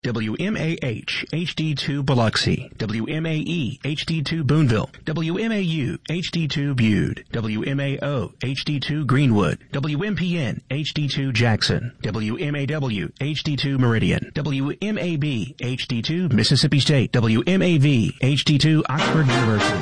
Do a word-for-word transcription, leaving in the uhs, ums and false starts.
W M A H H D two Biloxi, W M A E H D two Boonville, W M A U H D two Bude, W M A O H D two Greenwood, W M P N H D two Jackson, W M A W H D two Meridian, W M A B H D two Mississippi State, W M A V H D two Oxford University.